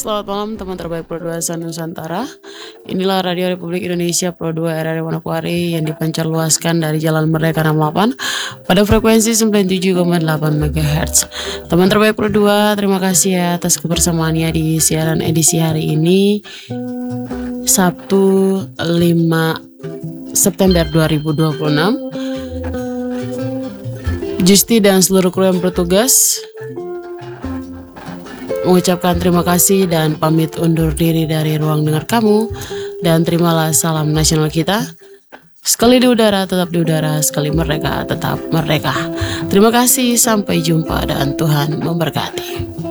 Selamat malam teman terbaik Pro 2 Nusantara. Inilah Radio Republik Indonesia Pro 2 RRI Manokwari yang dipancar luaskan dari Jalan Merdeka 68 pada frekuensi 97,8 MHz. Teman terbaik Pro 2, terima kasih ya atas kebersamaannya di siaran edisi hari ini, Sabtu 5 September 2026. Justi dan seluruh kru yang bertugas mengucapkan terima kasih dan pamit undur diri dari ruang dengar kamu. Dan terimalah salam nasional kita. Sekali di udara tetap di udara, sekali merdeka tetap merdeka. Terima kasih, sampai jumpa dan Tuhan memberkati.